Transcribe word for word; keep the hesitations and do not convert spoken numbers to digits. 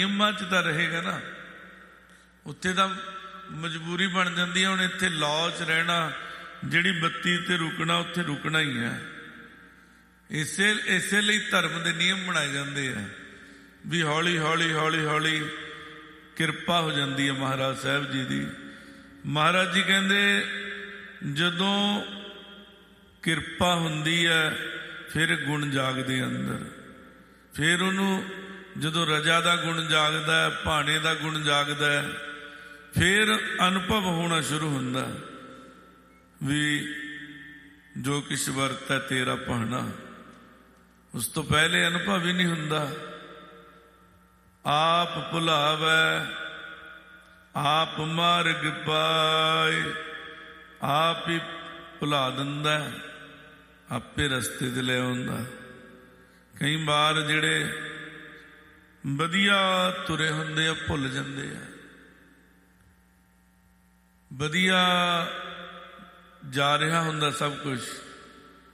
ਨਿਯਮਾਂ 'ਚ ਤਾਂ ਰਹੇਗਾ ਨਾ, ਉੱਥੇ ਤਾਂ ਮਜਬੂਰੀ ਬਣ ਜਾਂਦੀ ਹੈ। ਹੁਣ ਇੱਥੇ ਲੌ 'ਚ ਰਹਿਣਾ, ਜਿਹੜੀ ਬੱਤੀ ਤੇ ਰੁਕਣਾ ਉੱਥੇ ਰੁਕਣਾ ਹੀ ਹੈ। ਇਸੇ ਇਸੇ ਲਈ ਧਰਮ ਦੇ ਨਿਯਮ ਬਣਾਏ ਜਾਂਦੇ ਆ ਵੀ ਹੌਲੀ ਹੌਲੀ ਹੌਲੀ ਹੌਲੀ ਕਿਰਪਾ ਹੋ ਜਾਂਦੀ ਹੈ ਮਹਾਰਾਜ ਸਾਹਿਬ ਜੀ ਦੀ। ਮਹਾਰਾਜ ਜੀ ਕਹਿੰਦੇ ਜਦੋਂ ਕਿਰਪਾ ਹੁੰਦੀ ਹੈ ਫਿਰ ਗੁਣ ਜਾਗਦੇ ਅੰਦਰ, ਫਿਰ ਉਹਨੂੰ ਜਦੋਂ ਰਜਾ ਦਾ ਗੁਣ ਜਾਗਦਾ, ਭਾਣੇ ਦਾ ਗੁਣ ਜਾਗਦਾ, ਫਿਰ ਅਨੁਭਵ ਹੋਣਾ ਸ਼ੁਰੂ ਹੁੰਦਾ ਵੀ ਜੋ ਕਿਛ ਵਰਤੈ ਤੇਰਾ ਭਾਣਾ। ਉਸ ਤੋਂ ਪਹਿਲੇ ਅਨੁਭਵ ਹੀ ਨਹੀਂ ਹੁੰਦਾ। ਆਪ ਭੁਲਾਵੈ ਆਪ ਮਾਰਗ ਪਾਏ, ਆਪ ਹੀ ਭੁਲਾ ਦਿੰਦਾ, ਆਪੇ ਰਸਤੇ 'ਤੇ ਲੈ ਆਉਂਦਾ। ਕਈ ਵਾਰ ਜਿਹੜੇ ਵਧੀਆ ਤੁਰੇ ਹੁੰਦੇ ਆ ਭੁੱਲ ਜਾਂਦੇ ਆ, ਵਧੀਆ ਜਾ ਰਿਹਾ ਹੁੰਦਾ ਸਭ ਕੁਛ,